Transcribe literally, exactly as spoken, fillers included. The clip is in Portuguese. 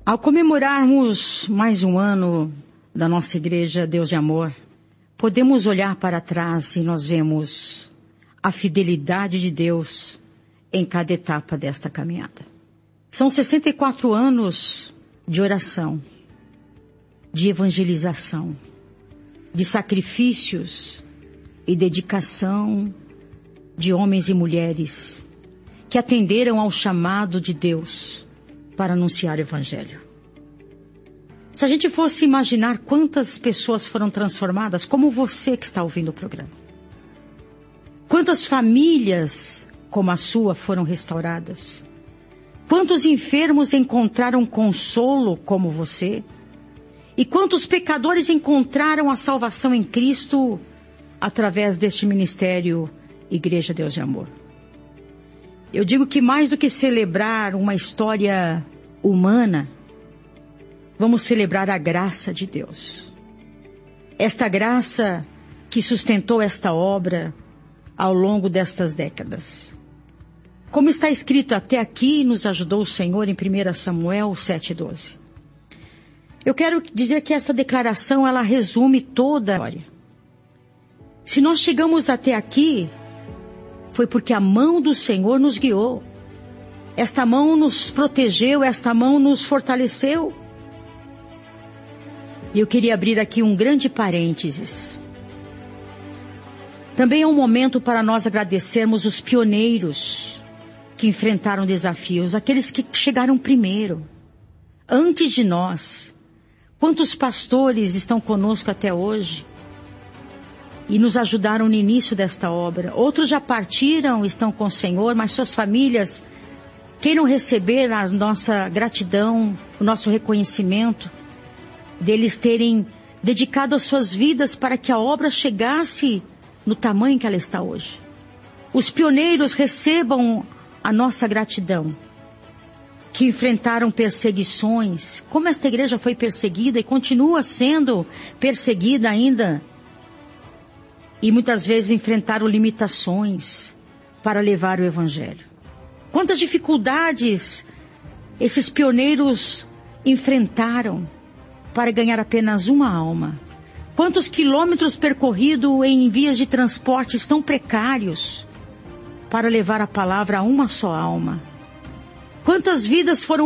Ao comemorarmos mais um ano da nossa igreja Deus de Amor, podemos olhar para trás e nós vemos a fidelidade de Deus em cada etapa desta caminhada. São sessenta e quatro anos de oração, de evangelização, de sacrifícios e dedicação de homens e mulheres que atenderam ao chamado de Deus para anunciar o Evangelho. Se a gente fosse imaginar quantas pessoas foram transformadas, como você que está ouvindo o programa, quantas famílias como a sua foram restauradas, quantos enfermos encontraram consolo como você, e quantos pecadores encontraram a salvação em Cristo através deste ministério Igreja Deus de Amor. Eu digo que mais do que celebrar uma história humana, vamos celebrar a graça de Deus. Esta graça que sustentou esta obra ao longo destas décadas. Como está escrito, até aqui nos ajudou o Senhor em primeiro Samuel sete, doze. Eu quero dizer que essa declaração, ela resume toda a história. Se nós chegamos até aqui, foi porque a mão do Senhor nos guiou. Esta mão nos protegeu, esta mão nos fortaleceu. E eu queria abrir aqui um grande parênteses. Também é um momento para nós agradecermos os pioneiros que enfrentaram desafios, aqueles que chegaram primeiro, antes de nós. Quantos pastores estão conosco até hoje e nos ajudaram no início desta obra? Outros já partiram, estão com o Senhor, mas suas famílias queiram receber a nossa gratidão, o nosso reconhecimento, deles terem dedicado as suas vidas para que a obra chegasse no tamanho que ela está hoje. Os pioneiros recebam a nossa gratidão, que enfrentaram perseguições, como esta igreja foi perseguida e continua sendo perseguida ainda, e muitas vezes enfrentaram limitações para levar o Evangelho. Quantas dificuldades esses pioneiros enfrentaram para ganhar apenas uma alma. Quantos quilômetros percorridos em vias de transportes tão precários para levar a palavra a uma só alma. Quantas vidas foram